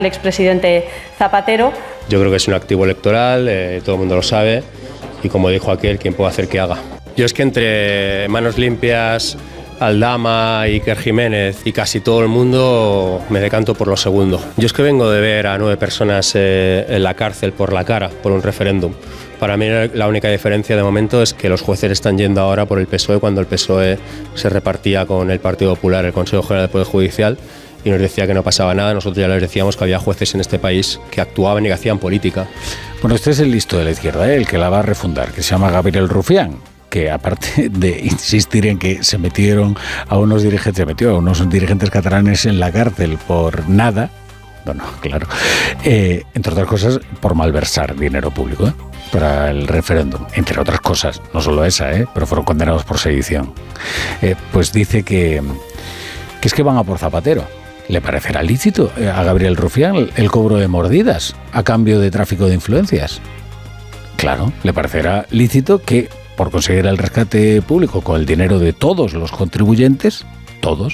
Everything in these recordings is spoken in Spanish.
el expresidente Zapatero. Yo creo que es un activo electoral, todo el mundo lo sabe, y como dijo aquel, quien puede hacer que haga. Yo es que entre manos limpias, Aldama, Iker Jiménez y casi todo el mundo me decanto por lo segundo. Yo es que vengo de ver a 9 personas en la cárcel por la cara, por un referéndum. Para mí la única diferencia de momento es que los jueces están yendo ahora por el PSOE cuando el PSOE se repartía con el Partido Popular, el Consejo General del Poder Judicial, y nos decía que no pasaba nada. Nosotros ya les decíamos que había jueces en este país que actuaban y que hacían política. Bueno, este es el listo de la izquierda, el que la va a refundar, que se llama Gabriel Rufián, que aparte de insistir en que se metió a unos dirigentes catalanes en la cárcel por nada, bueno, claro, entre otras cosas por malversar dinero público para el referéndum, entre otras cosas, no solo esa, pero fueron condenados por sedición. Pues dice que es que van a por Zapatero. ¿Le parecerá lícito a Gabriel Rufián el cobro de mordidas a cambio de tráfico de influencias? Claro, le parecerá lícito que por conseguir el rescate público con el dinero de todos los contribuyentes, todos,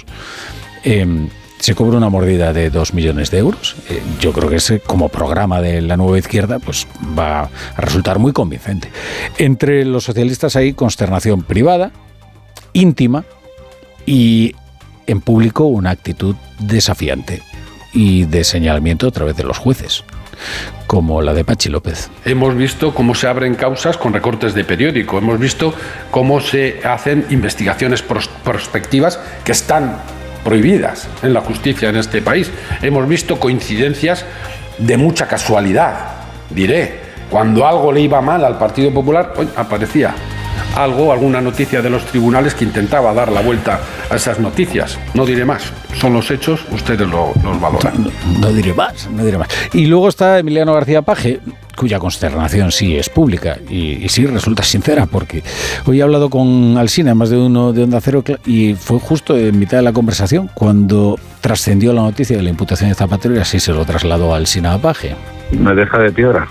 se cobra una mordida de 2 millones de euros. Yo creo que ese, como programa de la nueva izquierda, pues va a resultar muy convincente. Entre los socialistas hay consternación privada, íntima, y en público una actitud desafiante y de señalamiento a través de los jueces, como la de Pachi López. Hemos visto cómo se abren causas con recortes de periódico, hemos visto cómo se hacen investigaciones prospectivas que están prohibidas en la justicia en este país. Hemos visto coincidencias de mucha casualidad, diré. Cuando algo le iba mal al Partido Popular, hoy aparecía alguna noticia de los tribunales que intentaba dar la vuelta a esas noticias. No diré más, son los hechos, ustedes los valoran. No diré más. Y luego está Emiliano García Paje, cuya consternación sí es pública y sí resulta sincera, porque hoy he hablado con Alsina, más de uno de Onda Cero, y fue justo en mitad de la conversación cuando trascendió la noticia de la imputación de Zapatero, y así se lo trasladó a Alsina a Paje. Me deja de piedra,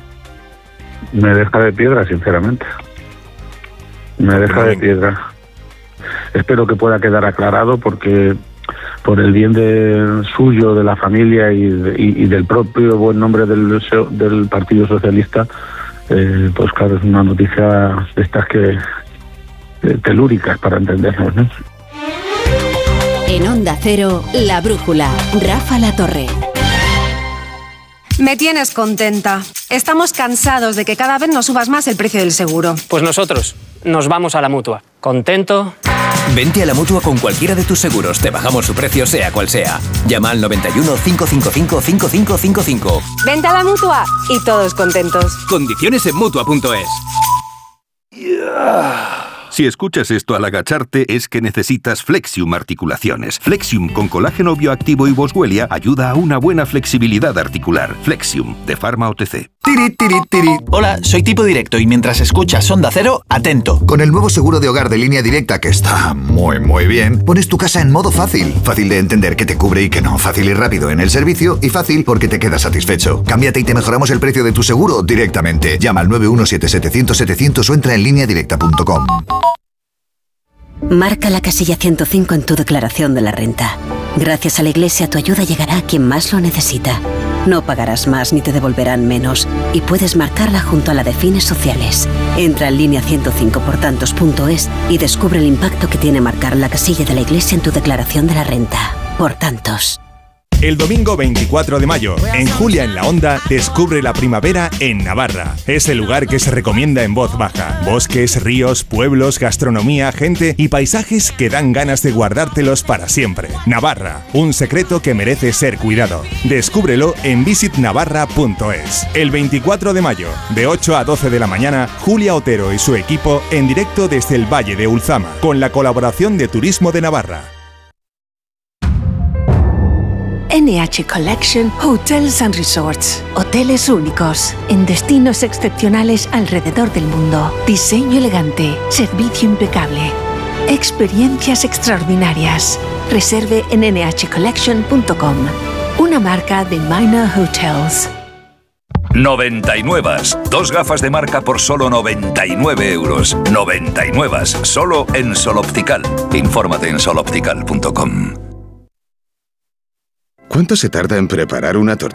sinceramente. Me deja de piedra. Espero que pueda quedar aclarado, porque por el bien suyo, de la familia y del propio buen nombre del Partido Socialista, pues claro, es una noticia de estas que telúricas para entendernos, ¿no? En Onda Cero, La Brújula, Rafa La Torre. Me tienes contenta. Estamos cansados de que cada vez nos subas más el precio del seguro. Pues nosotros nos vamos a la Mutua. ¿Contento? Vente a la Mutua con cualquiera de tus seguros. Te bajamos su precio, sea cual sea. Llama al 91 555 5555. Vente a la Mutua y todos contentos. Condiciones en Mutua.es. Si escuchas esto al agacharte, es que necesitas Flexium Articulaciones. Flexium con colágeno bioactivo y Boswellia ayuda a una buena flexibilidad articular. Flexium, de Pharma OTC. Tiri, tiri, tiri. Hola, soy Tipo Directo y mientras escuchas Onda Cero, atento. Con el nuevo seguro de hogar de Línea Directa, que está muy bien, pones tu casa en modo fácil. Fácil de entender que te cubre y que no. Fácil y rápido en el servicio, y fácil porque te quedas satisfecho. Cámbiate y te mejoramos el precio de tu seguro directamente. Llama al 917-700-700 o entra en lineadirecta.com. Marca la casilla 105 en tu declaración de la renta. Gracias a la Iglesia, tu ayuda llegará a quien más lo necesita. No pagarás más ni te devolverán menos, y puedes marcarla junto a la de fines sociales. Entra en línea105portantos.es y descubre el impacto que tiene marcar la casilla de la Iglesia en tu declaración de la renta. Por tantos. El domingo 24 de mayo, en Julia en la Onda, descubre la primavera en Navarra. Es el lugar que se recomienda en voz baja. Bosques, ríos, pueblos, gastronomía, gente y paisajes que dan ganas de guardártelos para siempre. Navarra, un secreto que merece ser cuidado. Descúbrelo en visitnavarra.es. El 24 de mayo, de 8 a 12 de la mañana, Julia Otero y su equipo en directo desde el Valle de Ulzama, con la colaboración de Turismo de Navarra. NH Collection Hotels and Resorts. Hoteles únicos, en destinos excepcionales alrededor del mundo. Diseño elegante, servicio impecable. Experiencias extraordinarias. Reserve en nhcollection.com. Una marca de Minor Hotels. 99. 2 gafas de marca por solo 99 euros. 99. Solo en Sol Optical. Infórmate en soloptical.com. ¿Cuánto se tarda en preparar una tortilla?